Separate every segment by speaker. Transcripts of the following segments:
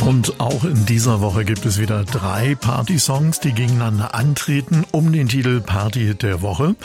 Speaker 1: Und auch in dieser Woche gibt es wieder 3 Party-Songs, die gegeneinander antreten um den Titel Party der Woche.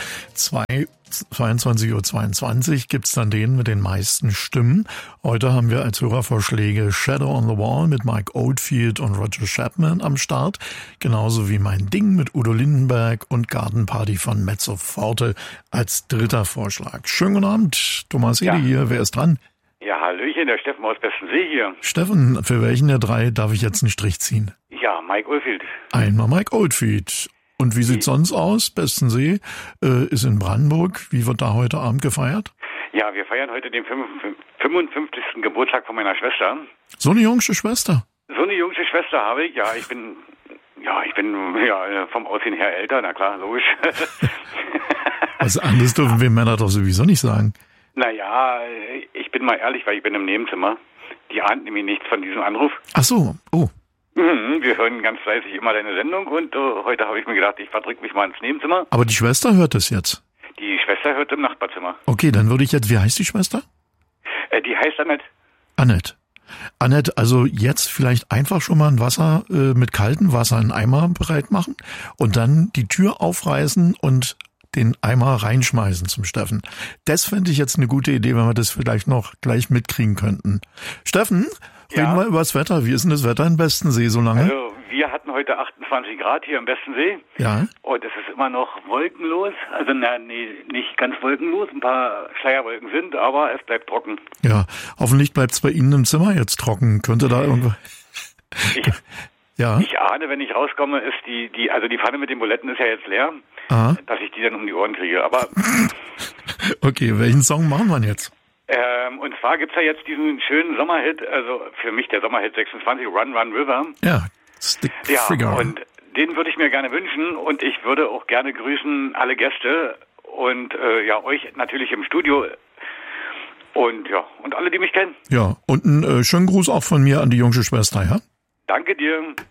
Speaker 1: 22:22 Uhr gibt's dann den mit den meisten Stimmen. Heute haben wir als Hörervorschläge Shadow on the Wall mit Mike Oldfield und Roger Chapman am Start. Genauso wie Mein Ding mit Udo Lindenberg und Garden Party von Mezzo Forte als dritter Vorschlag. Schönen guten Abend, Thomas Hede hier. Wer ist dran?
Speaker 2: Ja, hallöchen, der Steffen aus Bestensee hier.
Speaker 1: Steffen, für welchen der 3 darf ich jetzt einen Strich ziehen?
Speaker 2: Ja, Mike Oldfield.
Speaker 1: Einmal Mike Oldfield. Und wie sieht's sonst aus? Bestensee ist in Brandenburg. Wie wird da heute Abend gefeiert?
Speaker 2: Ja, wir feiern heute den 55. Geburtstag von meiner Schwester.
Speaker 1: So eine jüngste Schwester?
Speaker 2: So eine jüngste Schwester habe ich. Ja, ich bin vom Aussehen her älter, na klar, logisch.
Speaker 1: Was anderes dürfen wir Männer doch sowieso nicht sagen.
Speaker 2: Naja, ich bin mal ehrlich, weil ich bin im Nebenzimmer. Die ahnt nämlich nichts von diesem Anruf.
Speaker 1: Ach so, oh.
Speaker 2: Wir hören ganz fleißig immer deine Sendung und heute habe ich mir gedacht, ich verdrücke mich mal ins Nebenzimmer.
Speaker 1: Aber die Schwester hört das jetzt?
Speaker 2: Die Schwester hört im Nachbarzimmer.
Speaker 1: Okay, dann würde ich jetzt, wie heißt die Schwester?
Speaker 2: Die heißt Annette.
Speaker 1: Annette, also jetzt vielleicht einfach schon mal ein Wasser mit kaltem Wasser in einen Eimer bereit machen und dann die Tür aufreißen und den Eimer reinschmeißen zum Steffen. Das fände ich jetzt eine gute Idee, wenn wir das vielleicht noch gleich mitkriegen könnten. Steffen, reden wir über das Wetter. Wie ist denn das Wetter in Bestensee so lange?
Speaker 2: Also, wir hatten heute 28 Grad hier im Bestensee.
Speaker 1: Ja.
Speaker 2: Und es ist immer noch wolkenlos. Also, nicht ganz wolkenlos. Ein paar Schleierwolken sind, aber es bleibt trocken.
Speaker 1: Ja, hoffentlich bleibt es bei Ihnen im Zimmer jetzt trocken. Könnte da irgendwo...
Speaker 2: Ich ahne, wenn ich rauskomme, ist die Pfanne mit den Buletten ist ja jetzt leer, dass ich die dann um die Ohren kriege. Aber
Speaker 1: okay, welchen Song machen wir jetzt?
Speaker 2: Und zwar gibt's ja jetzt diesen schönen Sommerhit, also für mich der Sommerhit 26, Run Run River.
Speaker 1: Ja, Stick Figure.
Speaker 2: Und den würde ich mir gerne wünschen und ich würde auch gerne grüßen alle Gäste und euch natürlich im Studio und alle, die mich kennen.
Speaker 1: Ja, und einen schönen Gruß auch von mir an die jüngste Schwester, ja?
Speaker 2: Danke dir.